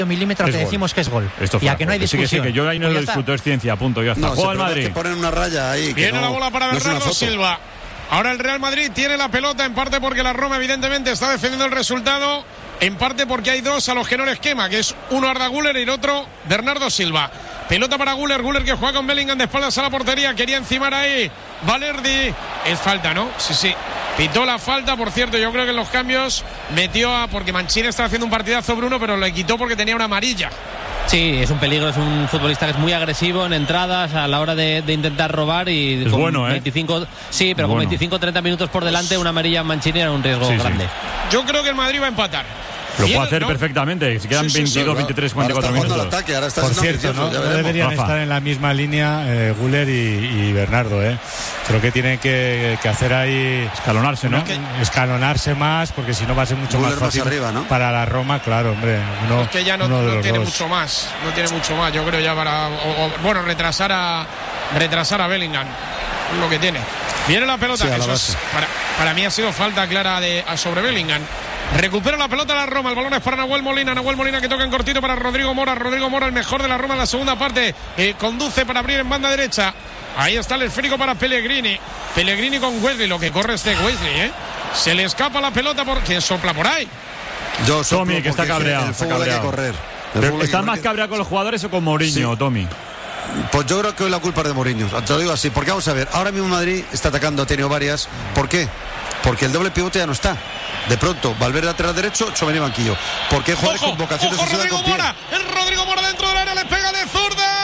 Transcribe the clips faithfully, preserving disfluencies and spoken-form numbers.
milímetros es que gol. decimos que es gol. Esto y a que no hay sí, discusión. sí, que, sí, que yo ahí no pues lo ya discuto, es ciencia, punto, ya está. No, Juega el se Madrid. que ponen una raya ahí. Viene no, la bola para no Bernardo Silva. Ahora el Real Madrid tiene la pelota, en parte porque la Roma evidentemente está defendiendo el resultado, en parte porque hay dos a los que no les quema, que es uno Arda Güler y el otro Bernardo Silva. Pelota para Güler, Güler que juega con Bellingham de espaldas a la portería, quería encimar ahí Valerdi. Es falta, ¿no? Sí, sí. Pitó la falta, por cierto, yo creo que en los cambios metió a... porque Mancini está haciendo un partidazo, Bruno, pero le quitó porque tenía una amarilla. Sí, es un peligro, es un futbolista que es muy agresivo en entradas a la hora de, de intentar robar y es con bueno, ¿eh? veinticinco, sí, pero bueno. con veinticinco treinta minutos por delante una amarilla en Mancini era un riesgo sí, grande. Sí. Yo creo que el Madrid va a empatar. Lo Bien, puede hacer ¿no? perfectamente. Si quedan Sí, sí, veintidós, sí, veintitrés, cuarenta y cuatro minutos. Ataque, ahora está Por siendo cierto, ¿no? ambicioso, ya No deberían Rafa. estar en la misma línea eh, Güler y, y Bernardo, ¿eh? Creo que tienen que, que hacer ahí... Escalonarse, ¿no? Que, escalonarse más, porque si no va a ser mucho Güler más fácil más arriba, ¿no? para la Roma, claro, hombre. Uno, Es que ya no, uno de no los tiene dos. mucho más. No tiene mucho más, yo creo ya para... O, o, bueno, retrasar a retrasar a Bellingham. Es lo que tiene. Viene la pelota. Sí, a la Eso base. es, para, para mí ha sido falta clara de, a sobre Bellingham. Recupera la pelota la Roma, el balón es para Nahuel Molina, Nahuel Molina que toca en cortito para Rodrigo Mora, Rodrigo Mora el mejor de la Roma en la segunda parte, eh, conduce para abrir en banda derecha, ahí está el esférico para Pellegrini, Pellegrini con Wesley, lo que corre este Wesley, ¿eh? Se le escapa la pelota porque sopla por ahí. Yo Tommy, que está cabreado. El está fútbol hay que cabreado. correr. El Pero fútbol hay que ¿estás correr. más cabreado con los jugadores o con Mourinho, Sí. Tommy? Pues yo creo que hoy la culpa es de Mourinho, te lo digo así, porque vamos a ver, ahora mismo Madrid está atacando, ha tenido varias, ¿por qué? Porque el doble pivote ya no está. De pronto, Valverde lateral derecho, Tchouaméni banquillo. Porque hay jugadores Ojo, con vocación ojo, defensiva Rodrigo con pie. Mora, el Rodrigo Mora dentro del área, le pega de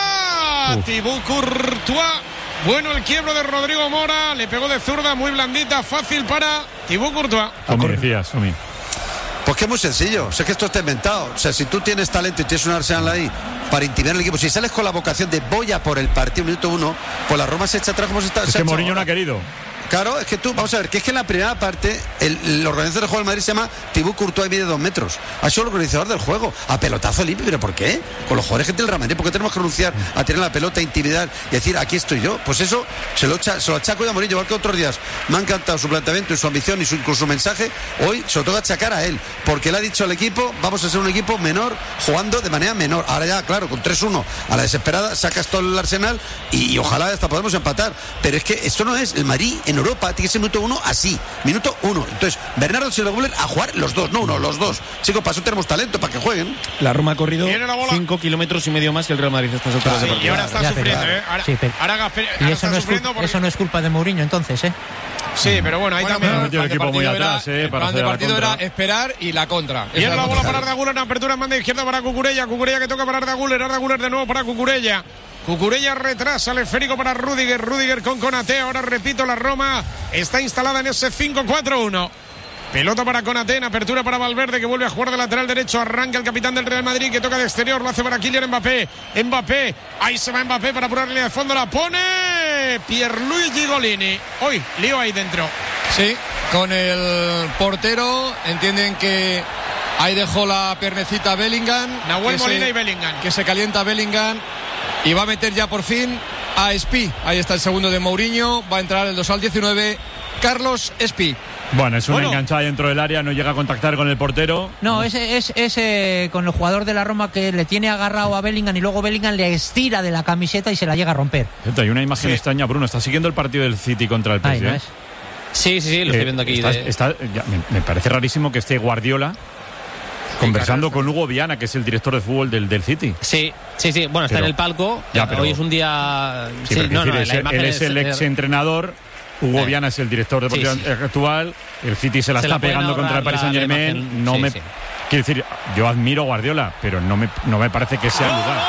zurda. Thibaut Courtois. Bueno, el quiebro de Rodrigo Mora, le pegó de zurda, muy blandita, fácil para Thibaut Courtois. Como decías, Tommy. Pues que es muy sencillo, sé que esto está inventado. O sea, si tú tienes talento y tienes un Arsenal ahí para intimidar al equipo, si sales con la vocación de voy a por el partido minuto uno, pues la Roma se echa atrás como se está. Es se ha que hecho Mourinho no ahora. ha querido. Claro, es que tú, vamos a ver, que es que en la primera parte el, el organizador del juego del Madrid se llama Thibaut Courtois y mide dos metros. Ha sido el organizador del juego, a pelotazo limpio, ¿pero por qué? Con los jugadores que tiene el Real Madrid, ¿por qué tenemos que renunciar a tener la pelota, intimidar y decir, aquí estoy yo? Pues eso se lo, echa, se lo achaco yo a Mourinho, igual que otros días. Me ha encantado su planteamiento y su ambición y su, incluso su mensaje. Hoy se lo toca achacar a él, porque le ha dicho al equipo, vamos a ser un equipo menor, jugando de manera menor. Ahora ya, claro, con tres uno a la desesperada, sacas todo el Arsenal y, y ojalá hasta podemos empatar. Pero es que esto no es, el Madrid en Europa tiene que ser minuto uno así, minuto uno. Entonces, Bernardo Silva y Güler a jugar los dos, no uno, los dos. Chicos, para eso tenemos talento, para que jueguen. La Roma ha corrido Viene la bola. cinco kilómetros y medio más que el Real Madrid estas alturas de Sí, y partido. ahora está Ya, sufriendo, pero- ¿eh? Ahora, sí, pero- ahora Gasper- Y ahora eso está no, es sufriendo culpa, porque... eso no es culpa de Mourinho, entonces, ¿eh? Sí, pero bueno, ahí Bueno, también... pero metido el plan de equipo muy partido era- atrás, eh, el para plan de hacer la partido era contra. esperar y la contra. Esa Viene es la bola contra. para Arda Güler en apertura en banda izquierda para Cucurella. Cucurella que toca para Arda Güler. Arda Güler de nuevo para Cucurella. Cucurella retrasa el esférico para Rüdiger. Rüdiger con Konaté. Ahora repito, la Roma está instalada en ese cinco cuatro uno. Pelota para Konaté, en apertura para Valverde que vuelve a jugar de lateral derecho. Arranca el capitán del Real Madrid que toca de exterior. Lo hace para Kylian Mbappé. Mbappé, ahí se va Mbappé para apurar línea de fondo. La pone Pierluigi Golini. Hoy, lío ahí dentro. Sí, con el portero entienden que ahí dejó la piernecita Bellingham. Nahuel que Molina se- y Bellingham. Que se calienta Bellingham y va a meter ya por fin a Espi. Ahí está el segundo de Mourinho. Va a entrar el dos al diecinueve. Carlos Espi. Bueno, es una Bueno. enganchada dentro del área, no llega a contactar con el portero. No, ese es ese con el jugador de la Roma que le tiene agarrado a Bellingham y luego Bellingham le estira de la camiseta y se la llega a romper. Cierto, hay una imagen Sí. extraña, Bruno. Está siguiendo el partido del City contra el P Ahí, S G. ¿no es? Sí, sí, sí, lo Eh, estoy viendo aquí. está- de- está- ya, me, me parece rarísimo que esté Guardiola conversando con Hugo Viana, que es el director de fútbol del, del City. Sí, sí, sí. Bueno, está Pero- en el palco. Ya, pero- Hoy es un día. Sí, pero quiero decir, la es el- imagen él es el ex entrenador. Hugo Eh. Viana es el director deportivo Sí, sí. actual. El City se la Se está la pueden pegando contra el ahorrar Paris la- Saint la Germain. imagen. No Sí, me sí. quiero decir, yo admiro a Guardiola, pero no me, no me parece que sea el lugar.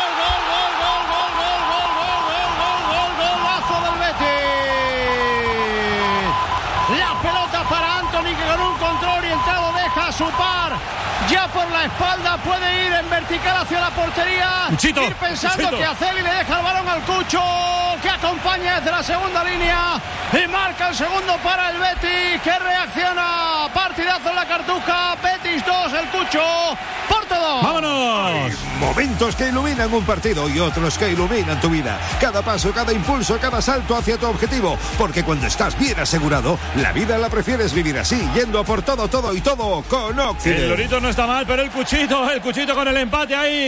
Golazo del Betis. La pelota para Anthony que con un control orientado deja su par. Ya por la espalda puede ir en vertical hacia la portería. Cuchito, ir pensando Cuchito. que hacer y le deja el balón al Cucho que acompaña desde la segunda línea y marca el segundo para el Betis que reacciona. Partidazo en la Cartuja. Betis dos, el Cucho. Portería todo. ¡Vámonos! Momentos que iluminan un partido y otros que iluminan tu vida. Cada paso, cada impulso, cada salto hacia tu objetivo. Porque cuando estás bien asegurado, la vida la prefieres vivir así, yendo a por todo, todo y todo con Occident. El Lorito no está mal, pero el Cuchito, el Cuchito con el empate ahí.